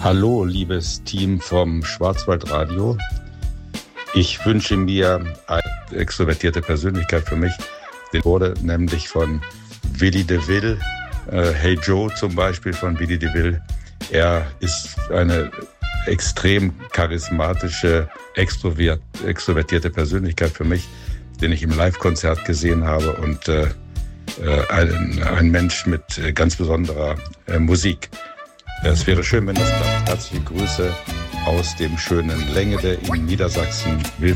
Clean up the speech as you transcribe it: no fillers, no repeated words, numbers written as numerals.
Hallo, liebes Team vom Schwarzwaldradio. Ich wünsche mir eine extrovertierte Persönlichkeit für mich. Die wurde nämlich von Willy DeVille, Hey Joe zum Beispiel von Willy DeVille. Er ist eine extrem charismatische, extrovertierte Persönlichkeit für mich, den ich im Live-Konzert gesehen habe und ein Mensch mit ganz besonderer Musik. Es wäre schön, wenn das klappt. Herzliche Grüße aus dem schönen Längede in Niedersachsen.